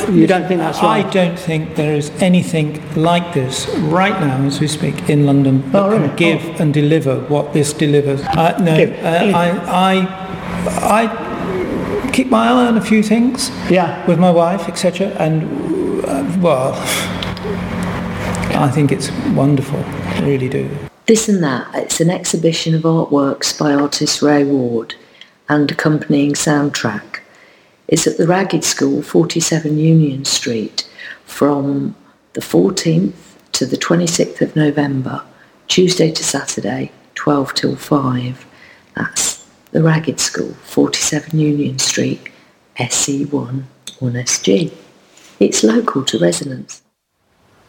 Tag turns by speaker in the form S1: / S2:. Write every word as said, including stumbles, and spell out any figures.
S1: You don't think that's right?
S2: I don't think there is anything like this right now as we speak in London that
S1: Oh, really?
S2: can give
S1: Oh.
S2: and deliver what this delivers. Uh, no,
S1: Give.
S2: uh, I, I, I keep my eye on a few things.
S1: Yeah.
S2: With my wife, et cetera. And uh, well, I think it's wonderful. I really do.
S3: This and That, it's an exhibition of artworks by artist Ray Ward and accompanying soundtrack. It's at the Ragged School, forty-seven Union Street, from the fourteenth to the twenty-sixth of November, Tuesday to Saturday, twelve till five. That's the Ragged School, forty-seven Union Street, S E one one S G. It's local to residents.